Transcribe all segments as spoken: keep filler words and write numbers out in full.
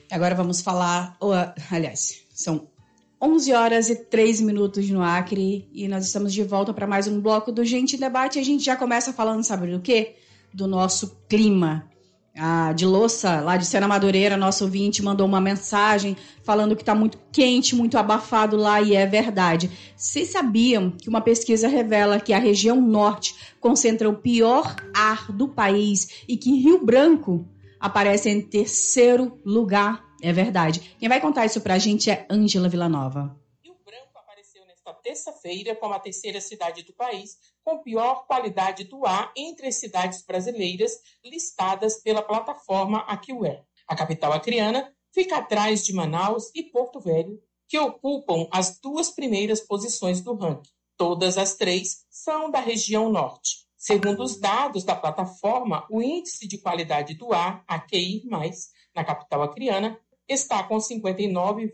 Agora vamos falar, oh, aliás, são onze horas e três minutos no Acre e nós estamos de volta para mais um bloco do Gente em Debate. A gente já começa falando, sabe do quê? Do nosso clima. A de Louça, lá de Sena Madureira, nosso ouvinte, mandou uma mensagem falando que está muito quente, muito abafado lá, e é verdade. Vocês sabiam que uma pesquisa revela que a região norte concentra o pior ar do país e que Rio Branco aparece em terceiro lugar? É verdade. Quem vai contar isso pra gente é Ângela Villanova. Rio Branco apareceu nesta terça-feira como a terceira cidade do país com pior qualidade do ar entre as cidades brasileiras listadas pela plataforma AccuAir. A capital acreana fica atrás de Manaus e Porto Velho, que ocupam as duas primeiras posições do ranking. Todas as três são da região norte. Segundo os dados da plataforma, o índice de qualidade do ar, A Q I mais, na capital acreana, está com cinquenta e nove,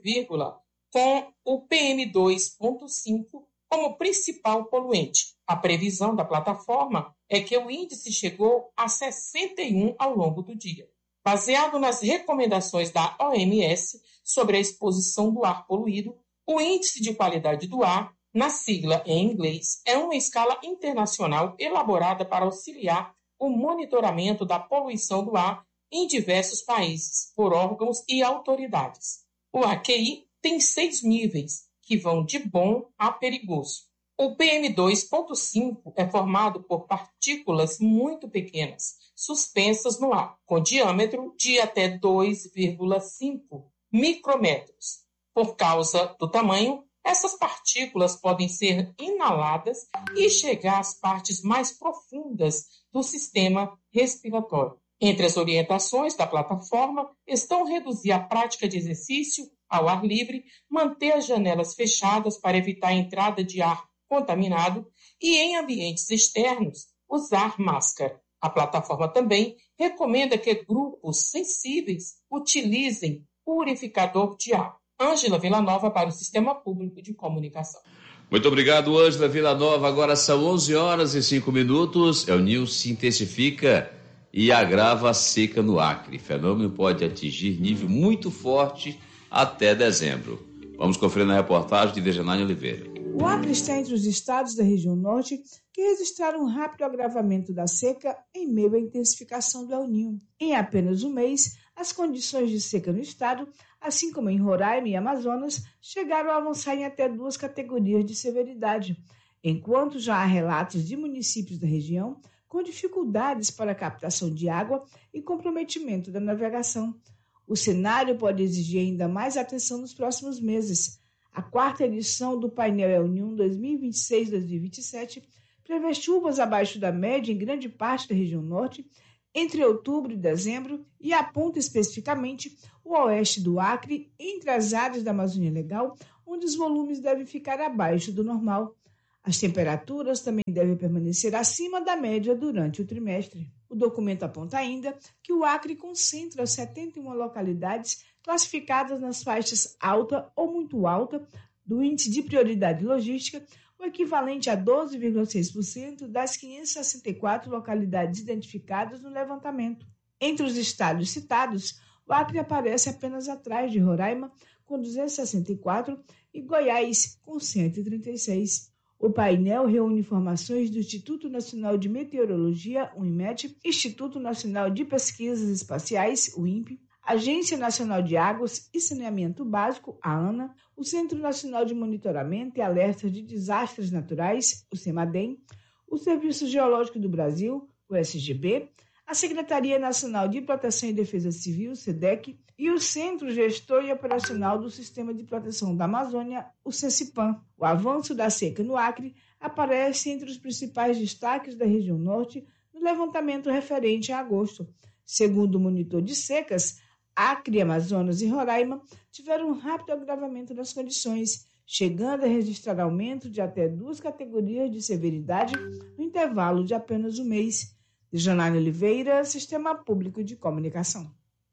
com o P M dois ponto cinco como principal poluente. A previsão da plataforma é que o índice chegou a sessenta e um ao longo do dia. Baseado nas recomendações da O M S sobre a exposição do ar poluído, o índice de qualidade do ar, na sigla em inglês, é uma escala internacional elaborada para auxiliar o monitoramento da poluição do ar em diversos países, por órgãos e autoridades. O A Q I tem seis níveis, que vão de bom a perigoso. O P M dois ponto cinco é formado por partículas muito pequenas, suspensas no ar, com diâmetro de até dois vírgula cinco micrômetros. Por causa do tamanho, essas partículas podem ser inaladas e chegar às partes mais profundas do sistema respiratório. Entre as orientações da plataforma estão reduzir a prática de exercício ao ar livre, manter as janelas fechadas para evitar a entrada de ar contaminado e, em ambientes externos, usar máscara. A plataforma também recomenda que grupos sensíveis utilizem purificador de ar. Ângela Villanova para o Sistema Público de Comunicação. Muito obrigado, Ângela Villanova. Agora são onze horas e cinco minutos. El Niño se intensifica e agrava a seca no Acre. O fenômeno pode atingir nível muito forte até dezembro. Vamos conferir na reportagem de Dejanane Oliveira. O Acre está entre os estados da região norte que registraram um rápido agravamento da seca em meio à intensificação do El Niño. Em apenas um mês, as condições de seca no estado, assim como em Roraima e Amazonas, chegaram a avançar em até duas categorias de severidade, enquanto já há relatos de municípios da região com dificuldades para a captação de água e comprometimento da navegação. O cenário pode exigir ainda mais atenção nos próximos meses. A quarta edição do painel El Niño dois mil e vinte e seis a dois mil e vinte e sete prevê chuvas abaixo da média em grande parte da região norte entre outubro e dezembro e aponta especificamente o oeste do Acre entre as áreas da Amazônia Legal, onde os volumes devem ficar abaixo do normal. As temperaturas também devem permanecer acima da média durante o trimestre. O documento aponta ainda que o Acre concentra setenta e uma localidades classificadas nas faixas alta ou muito alta do índice de prioridade logística, o equivalente a doze vírgula seis por cento das quinhentas e sessenta e quatro localidades identificadas no levantamento. Entre os estados citados, o Acre aparece apenas atrás de Roraima, com duzentos e sessenta e quatro, e Goiás, com cento e trinta e seis. O painel reúne informações do Instituto Nacional de Meteorologia, o INMET, Instituto Nacional de Pesquisas Espaciais, o INPE, Agência Nacional de Águas e Saneamento Básico, a ANA, o Centro Nacional de Monitoramento e Alertas de Desastres Naturais, o CEMADEM, o Serviço Geológico do Brasil, o S G B, a Secretaria Nacional de Proteção e Defesa Civil, SEDEC, e o Centro Gestor e Operacional do Sistema de Proteção da Amazônia, o CECIPAM. O avanço da seca no Acre aparece entre os principais destaques da região norte no levantamento referente a agosto. Segundo o monitor de secas, Acre, Amazonas e Roraima tiveram um rápido agravamento das condições, chegando a registrar aumento de até duas categorias de severidade no intervalo de apenas um mês. Janane Oliveira, Sistema Público de Comunicação.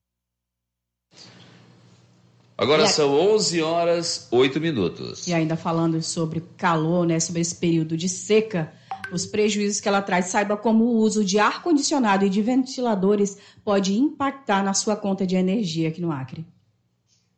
Agora a... são onze horas, oito minutos. E ainda falando sobre calor, né, sobre esse período de seca, os prejuízos que ela traz, saiba como o uso de ar-condicionado e de ventiladores pode impactar na sua conta de energia aqui no Acre.